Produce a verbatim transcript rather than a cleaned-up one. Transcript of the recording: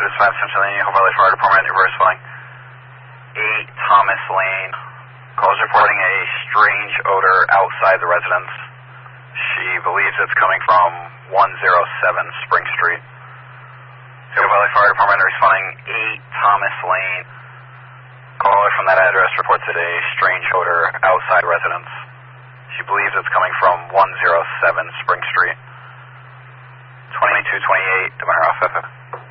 Dispatch Central Lane, Hope Valley Fire Department, reverse flying eight Thomas Lane. Calls reporting a strange odor outside the residence. She believes it's coming from one oh seven Spring Street. Hope Valley Fire Department responding eight Thomas Lane. Caller from that address reports a strange odor outside residence. She believes it's coming from one oh seven Spring Street. twenty-two twenty-eight, Demeter Alpha.